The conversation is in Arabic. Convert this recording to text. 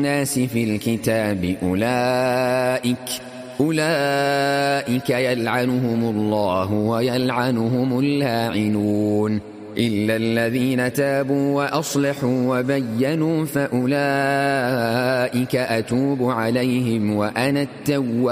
الناس في الكتاب أولئك يلعنهم الله ويلعنهم اللاعنون إلا الذين تابوا وأصلحوا وبينوا فأولئك أتوب عليهم وأنا التواب